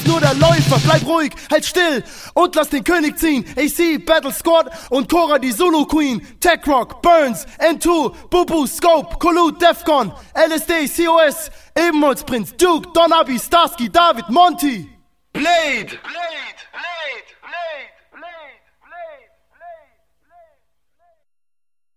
nur der Läufer. Bleib ruhig, halt still und lass den König ziehen. AC, Battle Squad und Cora die Zulu Queen. Tech Rock, Burns, N2, Bubu, Scope, Collude, Defcon, LSD, COS, Ebenholz Prinz, Duke, Don Abi, Starsky, David, Monty. Blade!